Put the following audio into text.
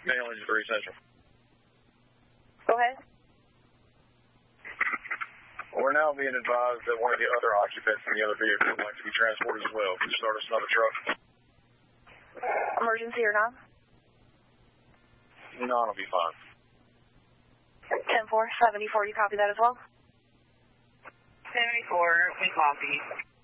Mainland 3 Central. Go ahead. We're now being advised that one of the other occupants in the other vehicle would like to be transported as well. Could you start us another truck? Emergency or not? No, it'll be fine. 10-4, 74, you copy that as well? 74, we copy.